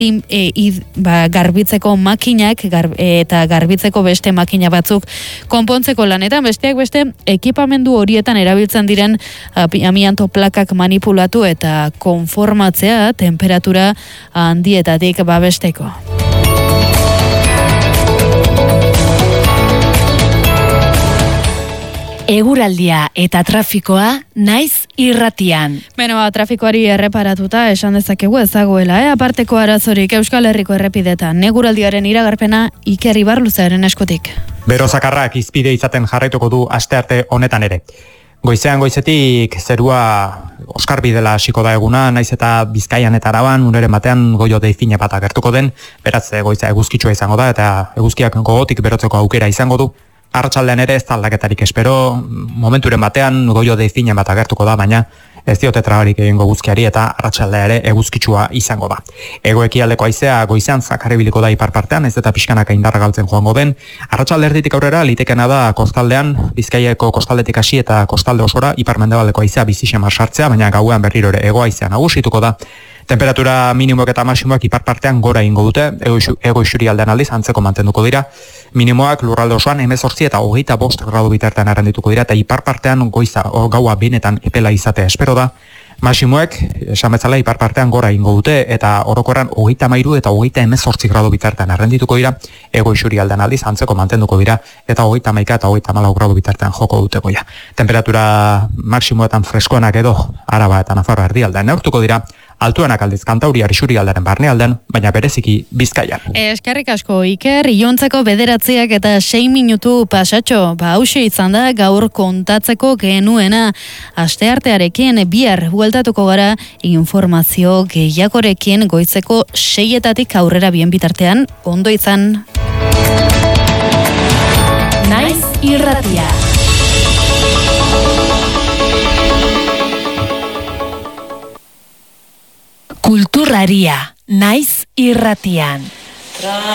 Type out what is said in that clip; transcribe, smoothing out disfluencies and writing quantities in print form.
garbitzeko makinak eta garbitzeko beste makina batzuk konpontzeko lanetan, besteak beste ekipamendu horietan erabiltzen diren amianto plakak manipulatu eta konformatzea temperatura handietatik babesteko. Eguraldia eta trafikoa naiz irratian. Trafikoari erreparatuta esan dezakegu ez dagoela, aparteko arazorik Euskal Herriko errepidetan. Eguraldiaren iragarpena Iker Ibarluzaren eskutik. Bero zakarrak izpide izaten jarraituko du astearte honetan ere. Goizean goizetik zerua oskarbidela hasiko da eguna, naiz eta Bizkaian eta Araban uneren batean goio deifine bat agertuko den, beraz goiza eguzkitsua izango da eta eguzkiak gogotik berotzeko aukera izango du. Arratsaldean ere ez da aldaketarik espero, momenturen batean goio deifine bat agertuko da, baina ez diote trabarik egingo eguzkiari eta arratsaldea ere eguzkitsua izango da. Hego-ekialdeko haizea goizean zakar ibiliko da ipar partean, ez eta pixkanaka indarra galtzen joango den. Arratsalde erditik aurrera litekena da kostaldean, Bizkaiako kostaldetik hasi eta kostalde osora ipar-mendebaldeko haizea bizi-xamar sartzea, baina gauean berriro ere hego haizea nagusituko da. Temperatura minimoak eta maximoak ipar partean gora ingo dute, ego isurialdean aldiz antzeko mantenduko dira. Minimoak lurralde osoan 18 eta 25 gradu bitartean arrendituko dira eta ipar partean gaua benetan epela izatea espero da. Maximoek, esan bezala, ipar partean gora ingo dute eta orokorran 33 eta 18 gradu bitartean arrendituko dira, ego isurialdean aldiz antzeko mantenduko dira eta 31 eta 34 gradu bitartean joko dute goia. Temperatura maximoetan freskoenak edo Araba eta Nafarroa erdialdean neurtuko dira, altuenak aldiz Kantauriar isurialdearen barnealdean, baina bereziki Bizkaian. Eskerrik asko Iker, iluntzeko 9 eta 6 minutu pasatxo, hauxe izan da gaur kontatzeko genuena. Asteartearekin bihar bueltatuko gara informazio gehiagorekin goizeko 6-etatik aurrera bien bitartean, ondo izan. Naiz irratia. Kulturraria, naiz irratian.